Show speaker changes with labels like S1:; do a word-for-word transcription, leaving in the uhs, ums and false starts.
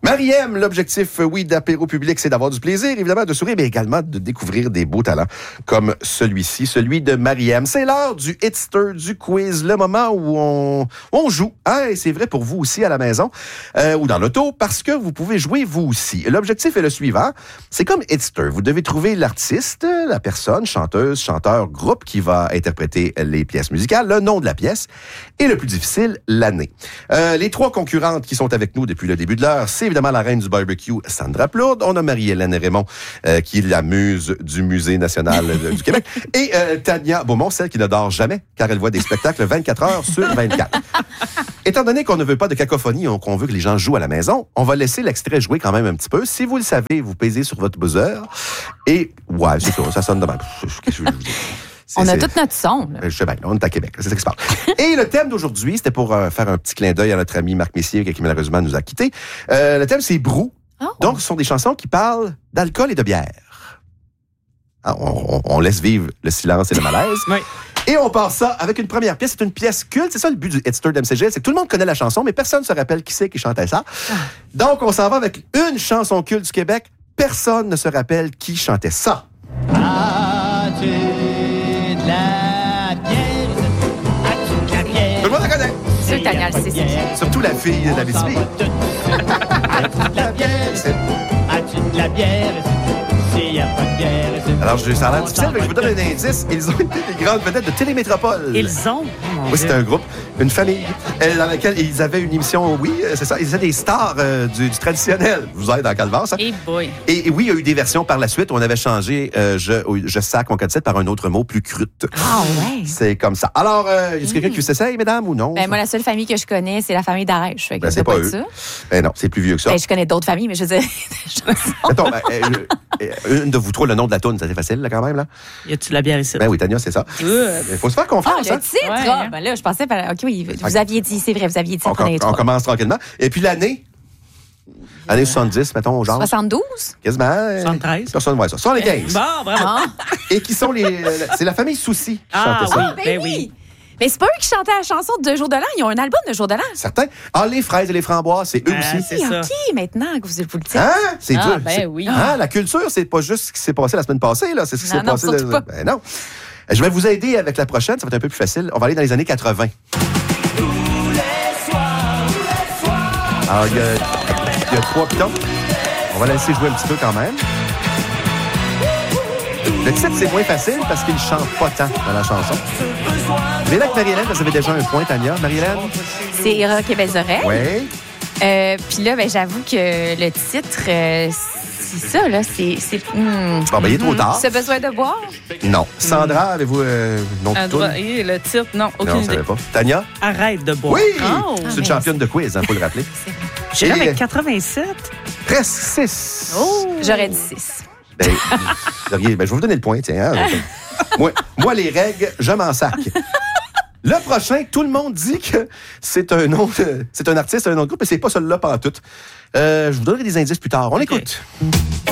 S1: Marie-M, l'objectif, oui, d'apéro public, c'est d'avoir du plaisir, évidemment, de sourire, mais également de découvrir des beaux talents comme celui-ci, celui de Marie-M. C'est l'heure du Hitster, du quiz, le moment où on, on joue. Hein, et c'est vrai pour vous aussi à la maison euh, ou dans l'auto, parce que vous pouvez jouer vous aussi. L'objectif est le suivant. C'est comme Hitster. Vous devez trouver l'artiste, la personne, chanteuse, chanteur, groupe qui va interpréter les pièces musicales, le nom de la pièce et le plus difficile, l'année. Euh, les trois concurrentes qui sont avec nous depuis le début de l'heure, c'est évidemment la reine du barbecue, Sandra Plourde. On a Marie-Hélène Raymond, euh, qui est la muse du Musée national euh, du Québec. Et euh, Tania Beaumont, celle qui ne dort jamais, car elle voit des spectacles vingt-quatre heures sur vingt-quatre. Étant donné qu'on ne veut pas de cacophonie, qu'on veut que les gens jouent à la maison, on va laisser l'extrait jouer quand même un petit peu. Si vous le savez, vous pesez sur votre buzzer. Et, ouais, c'est ça, ça sonne de même. Qu'est-ce que je veux dire? C'est,
S2: on a
S1: c'est...
S2: tout notre son. Là.
S1: Je sais bien, on est à Québec, c'est ça qui se passe. Et le thème d'aujourd'hui, c'était pour euh, faire un petit clin d'œil à notre ami Marc Messier, qui malheureusement nous a quittés. Euh, le thème, c'est Brou. Oh. Donc, ce sont des chansons qui parlent d'alcool et de bière. Ah, on, on, on laisse vivre le silence et le malaise.
S3: Oui.
S1: Et on part ça avec une première pièce. C'est une pièce culte. C'est ça le but du Hitster d'M C G. C'est que tout le monde connaît la chanson, mais personne ne se rappelle qui c'est qui chantait ça. Ah. Donc, on s'en va avec une chanson culte du Québec. Personne ne se rappelle qui chantait ça.
S4: As-tu de la bière? As-tu de la bière?
S1: Tout le monde la connaît.
S2: C'est sûr, Tania, c'est ça.
S1: Surtout la fille de la Béthibi.
S4: As-tu de la bière? As-tu de la bière? S'il n'y a pas de bière...
S1: Alors, je, ça a l'air difficile, mais je vous donne un indice. Ils ont été des grandes vedettes de Télémétropole.
S3: Ils ont?
S1: Oh, oui, c'était un groupe, une famille, euh, dans laquelle ils avaient une émission, oui, c'est ça, ils étaient des stars euh, du, du traditionnel. Vous êtes dans Calvaire, ça?
S3: Hey boy.
S1: Et, et oui, il y a eu des versions par la suite où on avait changé euh, je, je sac mon cassette par un autre mot plus crute.
S2: Ah ouais?
S1: C'est comme ça. Alors, euh, y a-t-il mmh. quelqu'un qui s'essaye, mesdames, ou non?
S2: Ben, moi, la seule famille que je connais, c'est la famille d'Arèche.
S1: Ben, c'est pas, pas eux. Ça. Ben non, c'est plus vieux que ça.
S2: Ben, je connais d'autres familles, mais je veux dire...
S1: Attends, ben, euh, une de vous trois, le nom de la toune, c'est facile, là, quand même, là?
S3: Y a-tu la bière ici?
S1: Ben oui, Tania, c'est ça. Il faut se faire confiance,
S2: ah, le titre!
S3: Ouais.
S2: Ah, ben là, je pensais... OK, oui, vous okay. aviez dit, c'est vrai, vous aviez dit...
S1: On, on, on commence tranquillement. Et puis l'année? Année soixante-dix, mettons, genre.
S2: soixante-douze?
S1: Quasiment.
S3: soixante-treize.
S1: Personne ne voit ça. soixante-quinze.
S3: Bon, bravo. Ah.
S1: Et qui sont les... C'est la famille Soucy qui
S3: ah,
S1: chantait
S3: oui,
S1: ça.
S2: Ben oui! Mais c'est pas eux qui chantaient la chanson de Jour de l'an. Ils ont un album de Jour de l'an.
S1: Certains. Ah, les fraises et les framboises, c'est eux
S3: ah,
S1: aussi.
S3: C'est ça.
S2: OK, maintenant que vous, vous le dites.
S1: Hein? C'est
S3: ah,
S1: dur.
S3: Ben
S1: c'est...
S3: oui.
S1: Hein? La culture, c'est pas juste ce qui s'est passé la semaine passée, là. C'est ce qui
S2: non,
S1: s'est
S2: non,
S1: passé.
S2: Surtout
S1: Le...
S2: pas.
S1: Ben non. Je vais vous aider avec la prochaine. Ça va être un peu plus facile. On va aller dans les années quatre-vingts.
S4: Tous les soirs, tous les soirs.
S1: Alors, il y a, il y a trois pitons. On va la laisser jouer un petit peu quand même. Le titre, c'est moins facile parce qu'il ne chante pas tant dans la chanson. Mais là, avec Marie-Hélène, vous avez déjà un point, Tania. Marie-Hélène?
S2: C'est Rock et Belles Oreilles.
S1: Oui.
S2: Euh, Puis là, ben, j'avoue que le titre, euh, c'est ça, là. C'est. c'est hmm.
S1: Bon, ben, il est trop tard.
S2: C'est besoin de boire?
S1: Non. Sandra, avez-vous euh, nom de toune?
S3: Et le titre, non, aucune
S1: non,
S3: idée.
S1: pas. Tania?
S3: Arrête de boire.
S1: Oui!
S3: Oh.
S1: C'est une championne de quiz, il hein, faut le rappeler.
S3: J'ai avec quatre-vingt-sept.
S1: Presque six.
S2: Oh! J'aurais dit six.
S1: Ben, ben, je vais vous donner le point, tiens. Hein, moi, moi, les règles, je m'en sac. Le prochain, tout le monde dit que c'est un nom, de, c'est un artiste, un nom de groupe, mais c'est pas celui-là pantoute. Euh, je vous donnerai des indices plus tard. On okay. écoute.